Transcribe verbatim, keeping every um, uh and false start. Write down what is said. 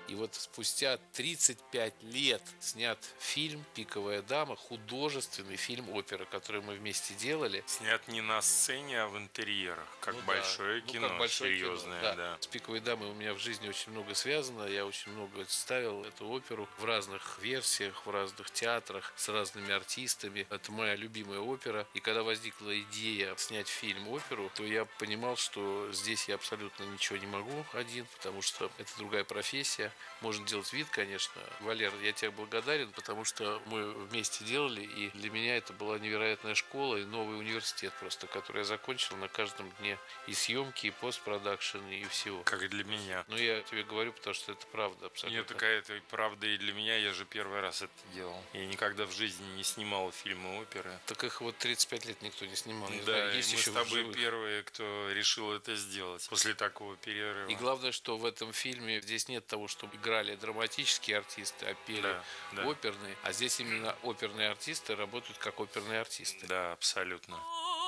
И вот спустя тридцать пять лет снят фильм «Пиковая дама», художественный фильм-опера, который мы вместе делали. Снят не на сцене, а в интерьерах, как Ну да, большое ну как кино, большое кино, серьезное, да. да. С «Пиковой дамой» у меня в жизни очень много связано. Я очень много ставил эту оперу в разных версиях, в разных театрах, с разными артистами. Это моя любимая опера. И когда возникла идея снять фильм-оперу, то я понимал, что здесь я абсолютно ничего не могу один, потому что это другая профессия. Можно делать вид, конечно. Валер, я тебе благодарен, потому что мы вместе делали, и для меня это была невероятная школа и новый университет просто, который я закончил на каждом дне и съемки, и постпродакшн, и всего. Как и для меня. Но я тебе говорю, потому что это правда абсолютно. Нет, такая это правда и для меня, я же первый раз это делал. Я никогда в жизни не снимал фильмы оперы. Так их вот тридцать пять лет никто не снимал. Не Да, знаю, есть и мы еще с тобой живых. первые, кто решил это сделать после такого перерыва. И главное, что в этом фильме здесь нет того, что играли драматические артисты, а пели Да, да. оперные. А здесь именно оперные артисты работают как оперные артисты. Да, абсолютно.